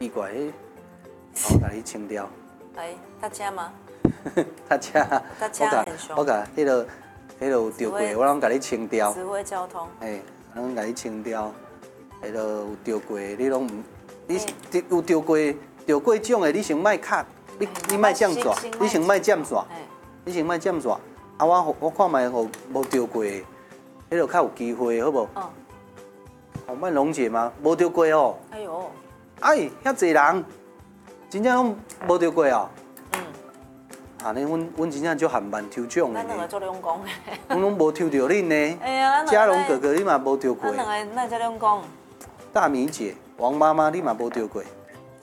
奇怪，我甲你清掉。 来，搭车吗？ 搭车，我甲迄个有着过，我拢甲你清掉。 指挥交通。 我拢甲你清掉。迄个有着过，你拢唔，你有着过种的，你先卖卡，你卖占煞，你先卖占煞，你先卖占煞。啊，我看卖无着过，迄个较有机会，好无？哦，卖龙姐吗？无着过哦。 哎呦， 遐济人，真正拢无着过哦。啊，阮真正足含慢抽奖的。 咱两个做两公的。 阮拢无抽到恁呢。 哎呀， 嘉龙哥哥你嘛无着过。 咱两个那做两公。 大米姐、王妈妈你嘛无着过。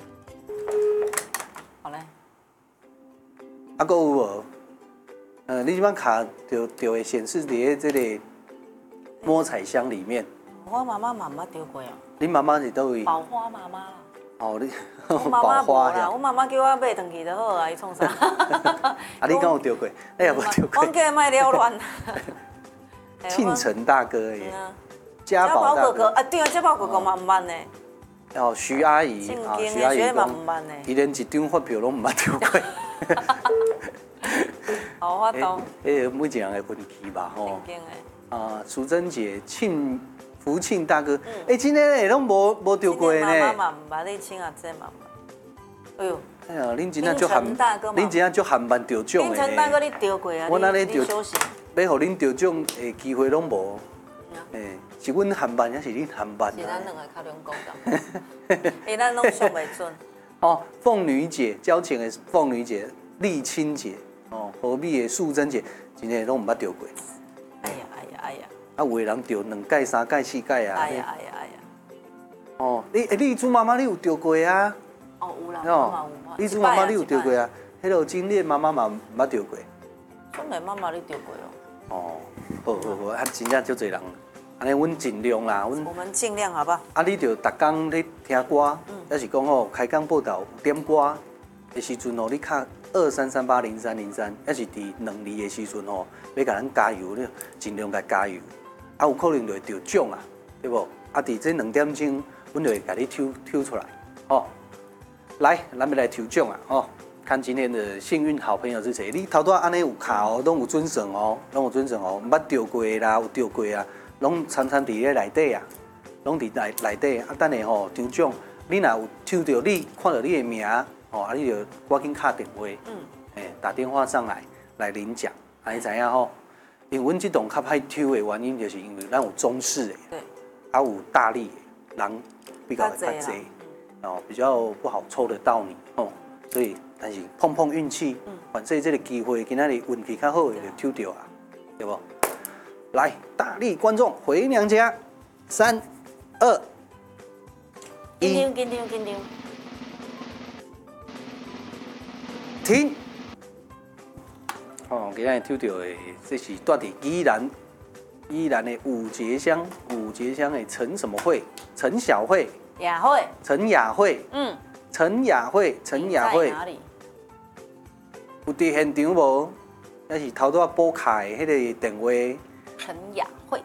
好嘞。 啊，搁有无？你即摆卡就会显示伫这个摸彩箱里面。 我妈妈嘛捌着过哦。 你妈妈是倒位？ 宝花妈妈啦。 哦，你宝花啦，我妈妈叫我买回去就好啊，伊创啥？ 啊，你敢有着过？你也无着过。 我叫卖了乱。 庆成大哥诶。 家宝哥哥啊，对啊，家宝哥哥嘛唔捌呢。 哦，徐阿姨啊，徐阿姨讲， 伊连一张发票拢唔捌着过。 好法度。 每一个人的运气吧，吼。啊，淑珍姐、福庆大哥，真的嘞，拢无着过呢。 妈妈嘛唔捌，你庆啊姐嘛唔捌。哎呦， 哎呀，恁真正足含，恁真正足含慢着奖的。 林晨大哥，你着过啊？ 我哪里着？ 要互恁着奖的机会拢无。是阮含慢，还是恁含慢？ 是咱两个较两公讲，因为咱拢上袂准。 哦，凤女姐，交情的凤女姐，丽青姐，哦，何必的素贞姐，真的拢唔捌着过。 哎呀！ 啊，有的人着2届、3届、4届啊。 哎呀！ 哦，丽珠妈妈你有着过啊？ 哦，有啦， 有。丽珠妈妈你有着过啊？迄个金链妈妈嘛唔捌着过。 金链妈妈你着过哦？哦，好，啊，真正足侪人。安尼，阮尽量啦， 我们尽量好不好？ 啊，你着逐工咧听歌，还是讲吼开讲报道点歌的时阵吼，你敲23380303，还是伫2字的时阵吼，要甲咱加油，你尽量甲加油。啊，有可能就会得奖啊，对无？啊，伫这2点钟，阮就会甲你抽出来，哦。来，咱要来抽奖啊，哦。看今天的幸运好朋友是谁？你头拄安尼有卡哦，拢有准绳哦，拢有准绳哦，捌着过啦，有着过啊。拢参伫咧内底啊，拢伫内底啊。等下吼抽奖，你若有抽到你看到你的名，哦，啊，你就赶紧打电话，打电话上来领奖，啊，你知影吼？因为阮这栋较歹抽的原因，就是因为咱有中式的， 对， 啊有大力的人比较济，哦，比较不好抽得到你，哦，所以但是碰运气，反正这个机会，今仔日运气较好，就抽到啊，对不？来，大力观众回娘家，3、2、1， 紧张， 停。哦，今日抽到的这是住伫宜兰的五节乡的陈什么慧，陈小慧，陈雅慧，陈雅慧， 哪里？ 有伫现场无？那是头拄补卡的迄个电话。 陈雅慧，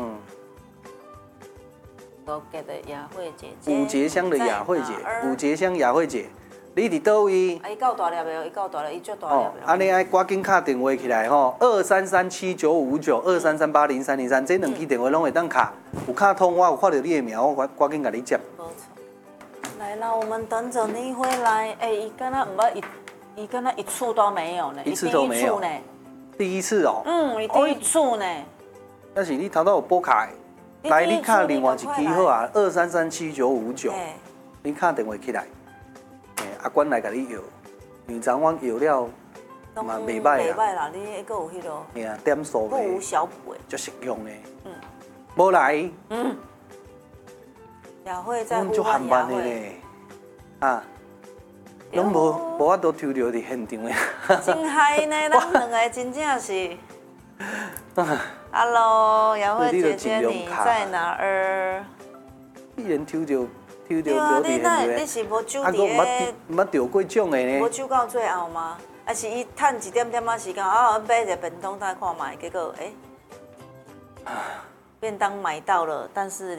高级的雅慧姐姐， 五节乡的雅慧姐，五节乡雅慧姐，你伫倒位？ 伊够大粒的，伊够大粒，伊足大粒的。 安尼爱赶紧敲电话起来吼，23379559，23380303，这2支电话拢会当敲，有敲通我有看到你的名，我赶紧甲你接。 没错。来了，我们等着你回来。伊刚刚唔捌伊刚刚一处都没有呢， 一次都没有呢。第一次哦。 伊第一处呢。 但是你头拄有补卡的，来你敲另外一支好啊，23379559，你敲电话起来，阿管来甲你摇，因为昨晚摇了嘛袂歹啦，你还佫有迄落， 点数的， 佫有小补的， 足实用的，无来， 雅慧在阮足含慢的咧，啊，拢无法度抽到伫现场的， 真嗨呢，咱两个真正是。Hello， 雅慧姐姐，你在哪儿？ 必然抽到表伫你是无抽伫个？ 捌着过奖的呢？ 无抽到最后吗？还是伊趁一点点仔时间买一个便当再看卖，结果便当买到了，但是